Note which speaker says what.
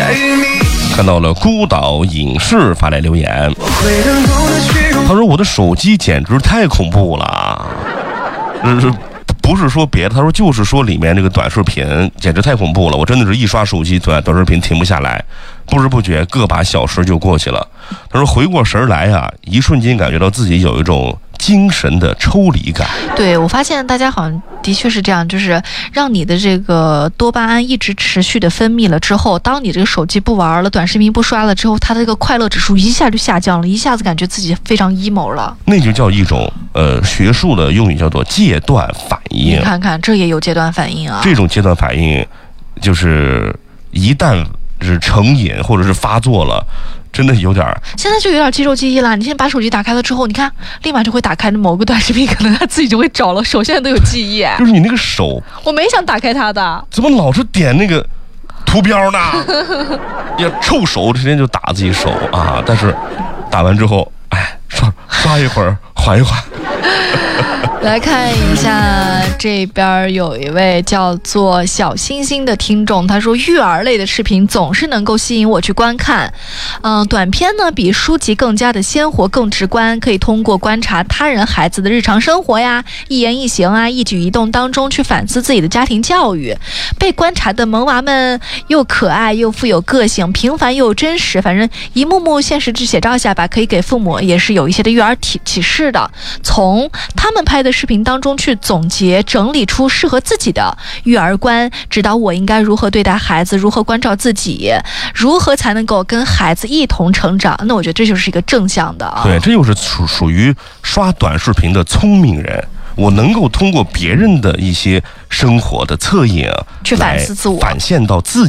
Speaker 1: 看到了孤岛影视发来留言，他说我的手机简直太恐怖了，不是说别的，他说就是说里面这个短视频简直太恐怖了，我真的是一刷手机短视频停不下来，不知不觉个把小时就过去了。他说回过神来啊，一瞬间感觉到自己有一种精神的抽离感。对，
Speaker 2: 我发现大家好像的确是这样，就是让你的这个多巴胺一直持续的分泌了之后，当你这个手机不玩了，短视频不刷了之后，它的这个快乐指数一下就下降了，一下子感觉自己非常 emo 了。
Speaker 1: 那就叫一种学术的用语叫做戒断反应。
Speaker 2: 你看看，这也有戒断反应啊。
Speaker 1: 这种戒断反应就是一旦是成瘾或者是发作了，真的有点，
Speaker 2: 现在就有点肌肉记忆了。你现在把手机打开了之后，你看立马就会打开某个短视频，可能他自己就会找了，手现在都有记忆。
Speaker 1: 就是你那个手，
Speaker 2: 我没想打开它的，
Speaker 1: 怎么老是点那个图标呢？呀，臭手直接就打自己手啊！但是打完之后，哎，刷一会儿，缓一缓。
Speaker 2: 来看一下这边有一位叫做小星星的听众，他说育儿类的视频总是能够吸引我去观看。短片呢比书籍更加的鲜活更直观，可以通过观察他人孩子的日常生活呀、一言一行啊、一举一动当中去反思自己的家庭教育。被观察的萌娃们又可爱又富有个性，平凡又真实，反正一幕幕现实之写照下吧，可以给父母也是有一些的育儿启示的。从他们拍的视频当中去总结整理出适合自己的育儿观，指导我应该如何对待孩子，如何关照自己，如何才能够跟孩子一同成长。那我觉得这就是一个正向的啊。
Speaker 1: 对，这就是属于刷短视频的聪明人。我能够通过别人的一些生活的侧影
Speaker 2: 去反思自我，
Speaker 1: 反现到自己